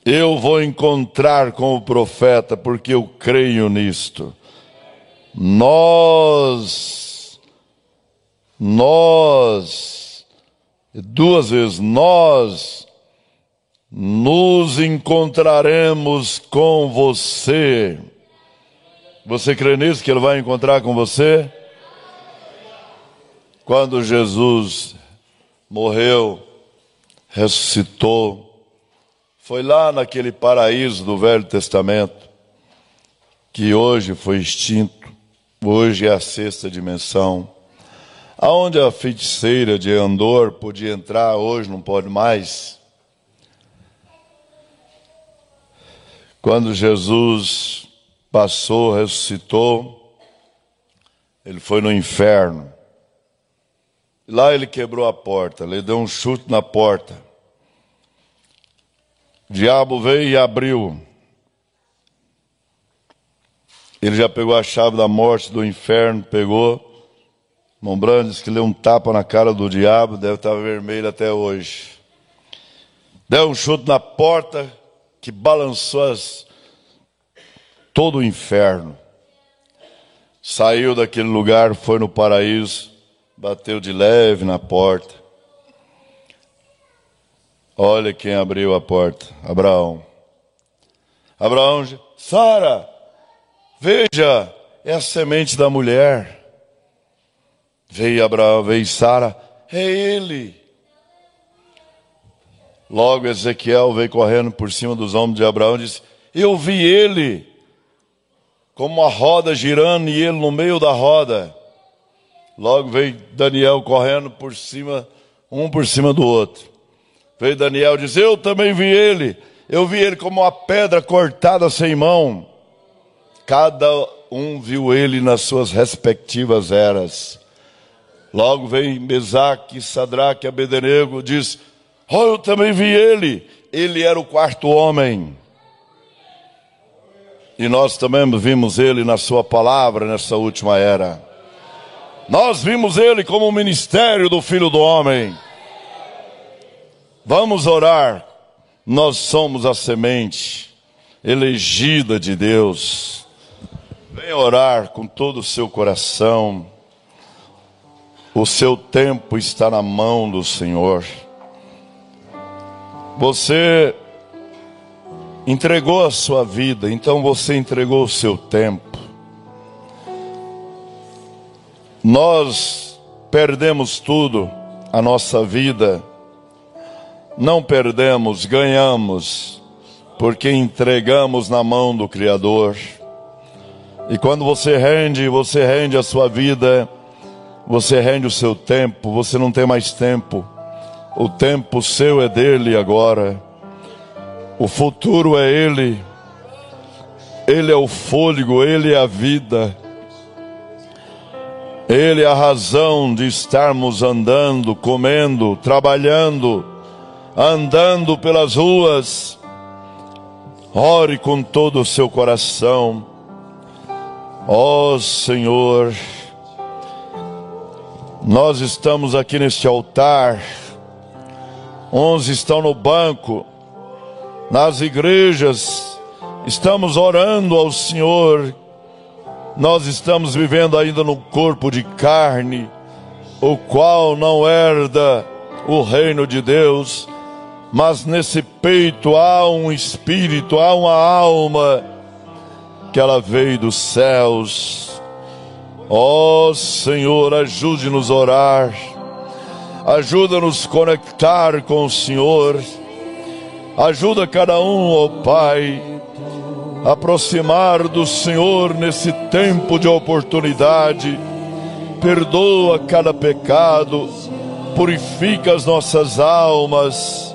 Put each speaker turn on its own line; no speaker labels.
Eu vou encontrar com o profeta, porque eu creio nisto. Nós, duas vezes, nós nos encontraremos com você. Você crê nisso, que ele vai encontrar com você? Quando Jesus morreu, ressuscitou, foi lá naquele paraíso do Velho Testamento, que hoje foi extinto, hoje é a sexta dimensão, aonde a feiticeira de Endor podia entrar, hoje não pode mais. Quando Jesus passou, ressuscitou, ele foi no inferno. Lá ele quebrou a porta, ele deu um chute na porta. O diabo veio e abriu. Ele já pegou a chave da morte, do inferno, pegou. Irmão Brando disse que deu um tapa na cara do diabo, deve estar vermelho até hoje. Deu um chute na porta que balançou todo o inferno. Saiu daquele lugar, foi no paraíso, bateu de leve na porta. Olha quem abriu a porta, Abraão. Abraão, Sara, veja, é a semente da mulher. Veio Abraão, veio Sara, é ele. Logo Ezequiel veio correndo por cima dos ombros de Abraão e disse, eu vi ele, como uma roda girando e ele no meio da roda. Logo veio Daniel correndo por cima, um por cima do outro. Veio Daniel e disse, eu também vi ele. Eu vi ele como uma pedra cortada sem mão. Cada um viu ele nas suas respectivas eras. Logo veio Mesaque, Sadraque, Abednego, diz, eu também vi ele. Ele era o quarto homem. E nós também vimos ele na sua palavra nessa última era. Nós vimos ele como o ministério do Filho do Homem. Vamos orar. Nós somos a semente elegida de Deus. Venha orar com todo o seu coração. O seu tempo está na mão do Senhor. Você entregou a sua vida, então você entregou o seu tempo. Nós perdemos tudo, a nossa vida. Não perdemos, ganhamos, porque entregamos na mão do Criador. E quando você rende a sua vida, você rende o seu tempo, você não tem mais tempo. O tempo seu é dele agora. O futuro é ele. Ele é o fôlego, ele é a vida. Ele é a razão de estarmos andando, comendo, trabalhando, andando pelas ruas. Ore com todo o seu coração. Ó Senhor, nós estamos aqui neste altar. 11 estão no banco, nas igrejas. Estamos orando ao Senhor. Nós estamos vivendo ainda no corpo de carne, o qual não herda o reino de Deus. Mas nesse peito há um espírito, há uma alma, que ela veio dos céus. Ó Senhor, ajude-nos a orar. Ajuda-nos a conectar com o Senhor. Ajuda cada um, ó Pai, a aproximar do Senhor nesse tempo de oportunidade. Perdoa cada pecado, purifica as nossas almas.